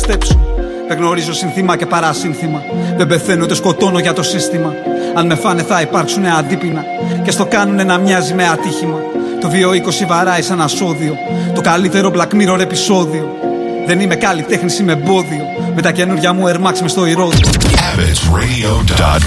πιστέψω. Δεν γνωρίζω συνθήμα και παρασύνθημα. Δεν πεθαίνω ούτε σκοτώνω για το σύστημα. Αν με φάνε θα υπάρξουνε αντίπεινα και στο κάνουνε να μοιάζει με ατύχημα. Το 220 βαράει σαν ασώδιο. Το καλύτερο Black Mirror επεισόδιο. Δεν είμαι καλλιτέχνης, είμαι εμπόδιο. Με τα καινούρια μου Air Max μες στο ηρώδιο.